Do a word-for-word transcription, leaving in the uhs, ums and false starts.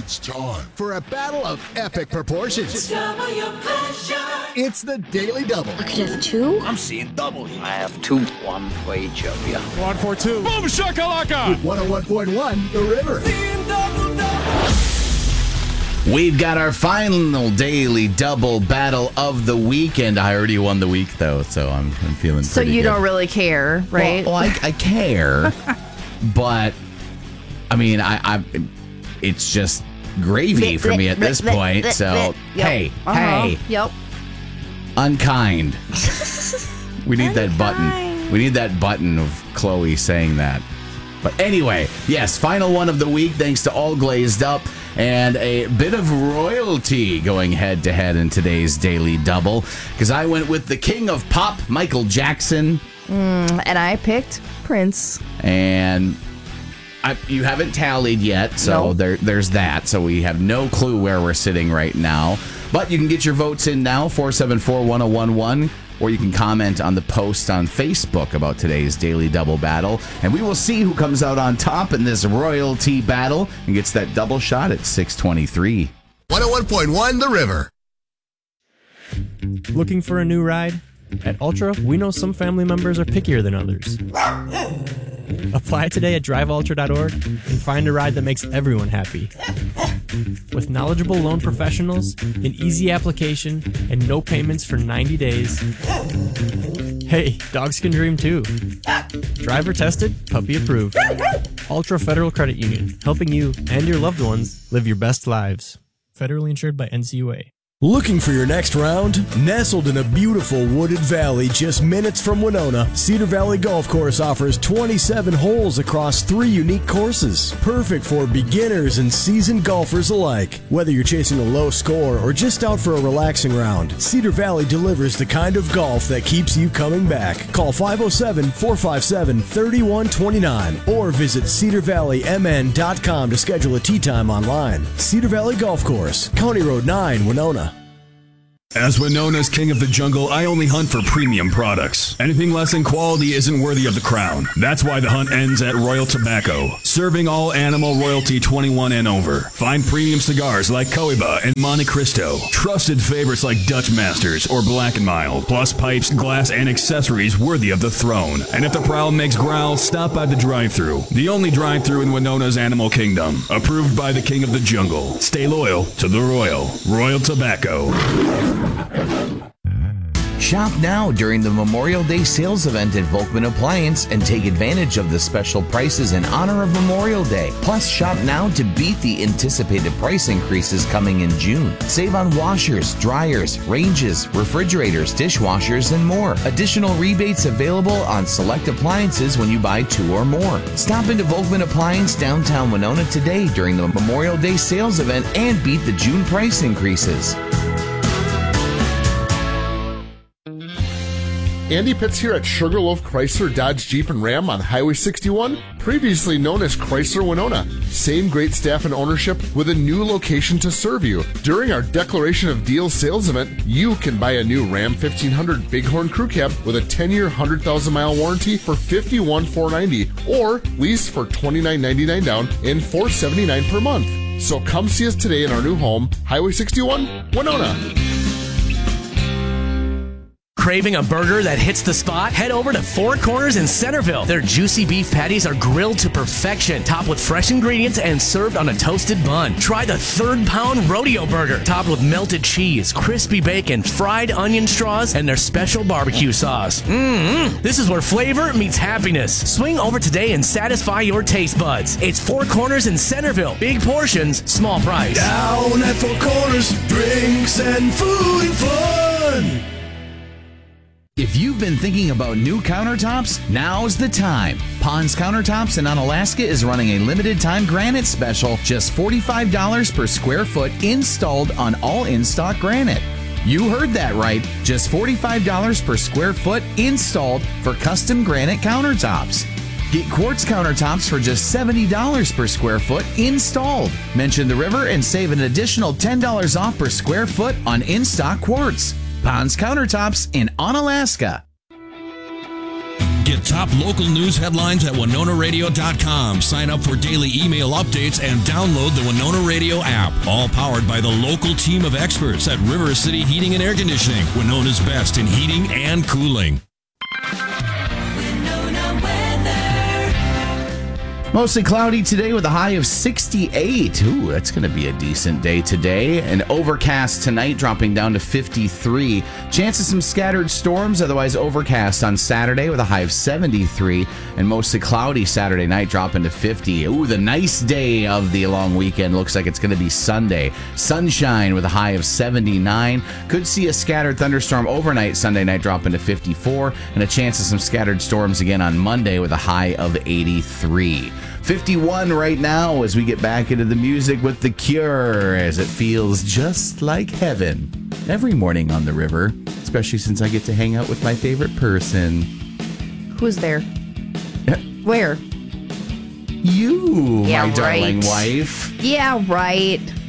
It's time for a battle of epic proportions. Double your pleasure. It's the Daily Double. I could have two. I'm seeing double here. I have two. One for each of you. One for two. Boom shakalaka! With one oh one point one, The River. Seeing double, double. We've got our final Daily Double battle of the weekend. I already won the week, though, so I'm, I'm feeling So pretty you good. don't really care, right? Well, well I, I care, but, I mean, I, I it's just gravy for me at this point, so, Yep. hey, Uh-huh. hey, Yep. unkind. We need that button. Unkind. We need that button of Chloe saying that. But anyway, yes, final one of the week, thanks to All Glazed Up, and a bit of royalty going head-to-head in today's Daily Double, because I went with the king of pop, Michael Jackson. Mm, and I picked Prince. And I, you haven't tallied yet, so No. there, there's that. So we have no clue where we're sitting right now. But you can get your votes in now, four seven four, one oh one one, or you can comment on the post on Facebook about today's Daily Double battle. And we will see who comes out on top in this royalty battle and gets that double shot at six twenty-three. one oh one point one, The River. Looking for a new ride? At Ultra, we know some family members are pickier than others. Apply today at drive ultra dot org and find a ride that makes everyone happy. With knowledgeable loan professionals, an easy application, and no payments for ninety days. Hey, dogs can dream too. Driver tested, puppy approved. Ultra Federal Credit Union, helping you and your loved ones live your best lives. Federally insured by N C U A. Looking for your next round? Nestled in a beautiful wooded valley just minutes from Winona, Cedar Valley Golf Course offers twenty-seven holes across three unique courses. Perfect for beginners and seasoned golfers alike. Whether you're chasing a low score or just out for a relaxing round, Cedar Valley delivers the kind of golf that keeps you coming back. Call five oh seven, four five seven, three one two nine or visit cedar valley m n dot com to schedule a tee time online. Cedar Valley Golf Course, County Road nine, Winona. As Winona's king of the jungle, I only hunt for premium products. Anything less than quality isn't worthy of the crown. That's why the hunt ends at Royal Tobacco, serving all animal royalty twenty-one and over. Find premium cigars like Cohiba and Monte Cristo, trusted favorites like Dutch Masters or Black and Mild, plus pipes, glass, and accessories worthy of the throne. And if the prowl makes growl, stop by the drive-thru, the only drive-thru in Winona's animal kingdom, approved by the king of the jungle. Stay loyal to the royal. Royal Tobacco. Shop now during the Memorial Day sales event at Volkman Appliance and take advantage of the special prices in honor of Memorial Day. Plus, shop now to beat the anticipated price increases coming in June. Save on washers, dryers, ranges, refrigerators, dishwashers, and more. Additional rebates available on select appliances when you buy two or more. Stop into Volkman Appliance downtown Winona today during the Memorial Day sales event and beat the June price increases. Andy Pitts here at Sugarloaf Chrysler Dodge Jeep and Ram on Highway sixty-one, previously known as Chrysler Winona. Same great staff and ownership with a new location to serve you. During our Declaration of Deals sales event, you can buy a new Ram fifteen hundred Bighorn Crew Cab with a ten-year, one hundred thousand mile warranty for fifty-one thousand four hundred ninety dollars or lease for twenty-nine ninety-nine down and four hundred seventy-nine per month. So come see us today in our new home, Highway sixty-one, Winona. Craving a burger that hits the spot? Head over to Four Corners in Centerville. Their juicy beef patties are grilled to perfection, topped with fresh ingredients and served on a toasted bun. Try the third pound rodeo burger, topped with melted cheese, crispy bacon, fried onion straws, and their special barbecue sauce. Mmm, this is where flavor meets happiness. Swing over today and satisfy your taste buds. It's Four Corners in Centerville. Big portions, small price. Down at Four Corners, drinks and food and fun. If you've been thinking about new countertops, now's the time. Pond's Countertops in Onalaska is running a limited time granite special, just forty-five dollars per square foot installed on all in-stock granite. You heard that right, just forty-five dollars per square foot installed for custom granite countertops. Get quartz countertops for just seventy dollars per square foot installed. Mention the river and save an additional ten dollars off per square foot on in-stock quartz. Pond's Countertops in Onalaska. Get top local news headlines at winona radio dot com. Sign up for daily email updates and download the Winona Radio app. All powered by the local team of experts at River City Heating and Air Conditioning, Winona's best in heating and cooling. Mostly cloudy today with a high of sixty-eight. Ooh, that's going to be a decent day today. And overcast tonight, dropping down to fifty-three. Chance of some scattered storms, otherwise overcast on Saturday with a high of seventy-three. And mostly cloudy Saturday night, dropping to fifty. Ooh, the nice day of the long weekend looks like it's going to be Sunday. Sunshine with a high of seventy-nine. Could see a scattered thunderstorm overnight Sunday night, dropping to fifty-four. And a chance of some scattered storms again on Monday with a high of eighty-three. fifty-one right now as we get back into the music with The Cure, as it feels just like heaven every morning on the river, especially since I get to hang out with my favorite person. Who's there? Where? You, Yeah, my darling right. wife. Yeah, right.